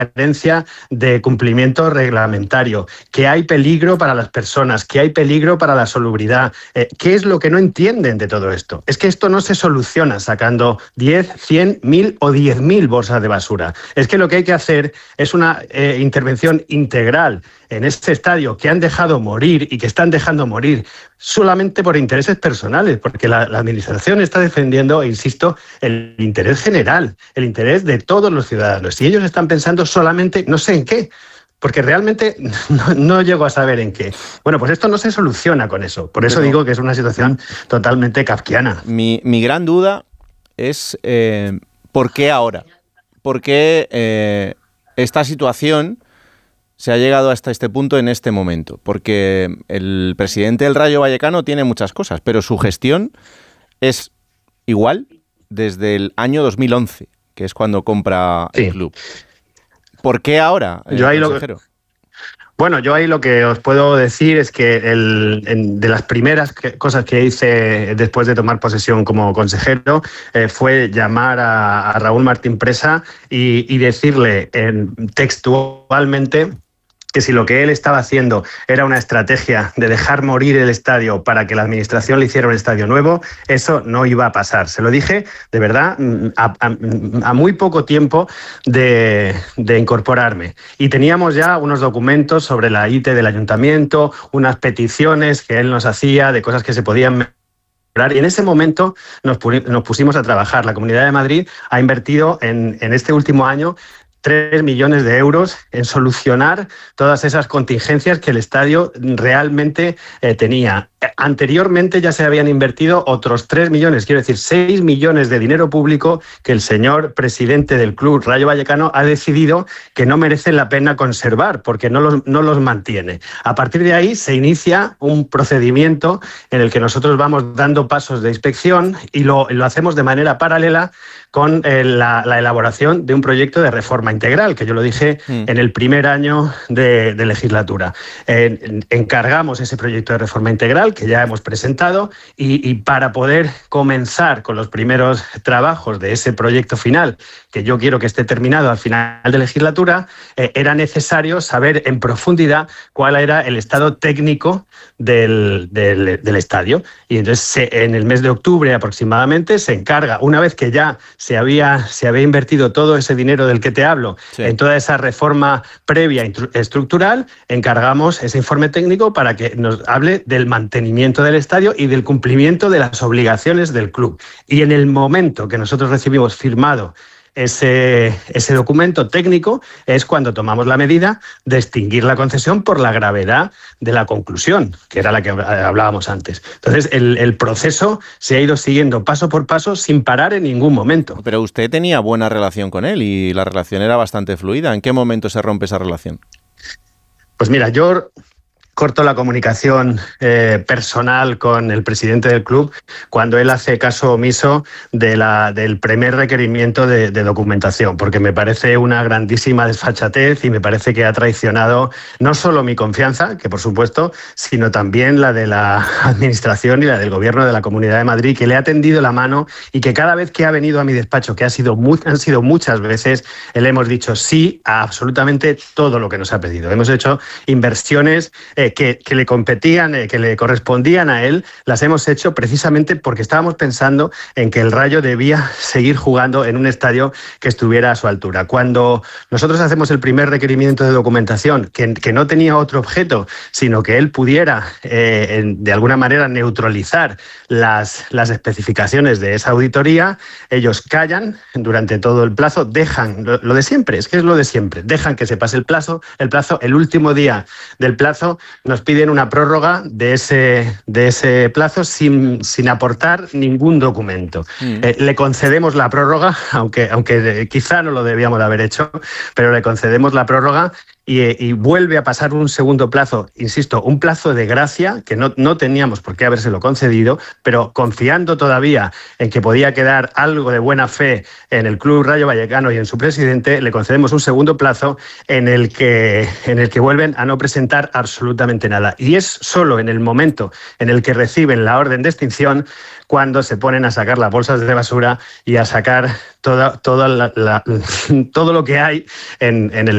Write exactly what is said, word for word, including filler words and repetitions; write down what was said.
carencia de cumplimiento reglamentario, que hay peligro para las personas, que hay peligro para la salubridad. Eh, ¿Qué es lo que no entienden de todo esto? Es que esto no se soluciona sacando diez, cien, mil o diez mil bolsas de basura. Es que lo que hay que hacer es una eh, intervención integral en este estadio que han dejado morir y que están dejando morir solamente por intereses personales, porque la, la Administración está defendiendo, e insisto, el interés general, el interés de todos los ciudadanos. Y ellos están pensando solamente, no sé en qué, porque realmente no, no llego a saber en qué. Bueno, pues esto no se soluciona con eso. Por eso Pero, digo que es una situación totalmente kafkiana. Mi, mi gran duda es eh, ¿por qué ahora? ¿Por qué eh, esta situación se ha llegado hasta este punto en este momento? Porque el presidente del Rayo Vallecano tiene muchas cosas, pero su gestión es igual desde el año dos mil once, que es cuando compra sí. el club. ¿Por qué ahora, yo ahí consejero? Lo, bueno, yo ahí lo que os puedo decir es que el, en, de las primeras que, cosas que hice después de tomar posesión como consejero eh, fue llamar a, a Raúl Martín Presa y, y decirle en, textualmente que si lo que él estaba haciendo era una estrategia de dejar morir el estadio para que la Administración le hiciera un estadio nuevo, eso no iba a pasar. Se lo dije, de verdad, a, a, a muy poco tiempo de, de incorporarme. Y teníamos ya unos documentos sobre la I T del Ayuntamiento, unas peticiones que él nos hacía de cosas que se podían mejorar. Y en ese momento nos, nos pusimos a trabajar. La Comunidad de Madrid ha invertido en, en este último año tres millones de euros en solucionar todas esas contingencias que el estadio realmente eh, tenía. Anteriormente ya se habían invertido otros tres millones, quiero decir, seis millones de dinero público que el señor presidente del club Rayo Vallecano ha decidido que no merecen la pena conservar porque no los, no los mantiene. A partir de ahí se inicia un procedimiento en el que nosotros vamos dando pasos de inspección y lo, lo hacemos de manera paralela con eh, la, la elaboración de un proyecto de reforma integral, que yo lo dije mm. en el primer año de, de legislatura. Eh, encargamos ese proyecto de reforma integral que ya hemos presentado y, y para poder comenzar con los primeros trabajos de ese proyecto final, que yo quiero que esté terminado al final de legislatura, eh, era necesario saber en profundidad cuál era el estado técnico del, del, del estadio. Y entonces se, en el mes de octubre aproximadamente se encarga, una vez que ya se había, se había invertido todo ese dinero del que te hablo, sí. en toda esa reforma previa estructural, encargamos ese informe técnico para que nos hable del mantenimiento del estadio y del cumplimiento de las obligaciones del club. Y en el momento que nosotros recibimos firmado Ese, ese documento técnico es cuando tomamos la medida de extinguir la concesión por la gravedad de la conclusión, que era la que hablábamos antes. Entonces, el, el proceso se ha ido siguiendo paso por paso sin parar en ningún momento. Pero usted tenía buena relación con él y la relación era bastante fluida. ¿En qué momento se rompe esa relación? Pues mira, yo corto la comunicación eh, personal con el presidente del club cuando él hace caso omiso de la, del primer requerimiento de, de documentación, porque me parece una grandísima desfachatez y me parece que ha traicionado no solo mi confianza, que por supuesto, sino también la de la Administración y la del Gobierno de la Comunidad de Madrid, que le ha tendido la mano y que cada vez que ha venido a mi despacho, que ha sido muy, han sido muchas veces, le hemos dicho sí a absolutamente todo lo que nos ha pedido. Hemos hecho inversiones eh, Que, que le competían, eh, que le correspondían a él, las hemos hecho precisamente porque estábamos pensando en que el Rayo debía seguir jugando en un estadio que estuviera a su altura. Cuando nosotros hacemos el primer requerimiento de documentación, que, que no tenía otro objeto, sino que él pudiera, eh, en, de alguna manera, neutralizar las, las especificaciones de esa auditoría, ellos callan durante todo el plazo, dejan lo, lo de siempre, es que es lo de siempre, dejan que se pase el plazo, el plazo, el último día del plazo, nos piden una prórroga de ese, de ese plazo sin, sin aportar ningún documento. Mm. Eh, le concedemos la prórroga, aunque, aunque quizá no lo debíamos de haber hecho, pero le concedemos la prórroga y, y vuelve a pasar un segundo plazo, insisto, un plazo de gracia que no, no teníamos por qué habérselo concedido, pero confiando todavía en que podía quedar algo de buena fe en el Club Rayo Vallecano y en su presidente, le concedemos un segundo plazo en el que, en el que vuelven a no presentar absolutamente nada. Y es solo en el momento en el que reciben la orden de extinción cuando se ponen a sacar las bolsas de basura y a sacar toda, toda la, la, todo lo que hay en, en el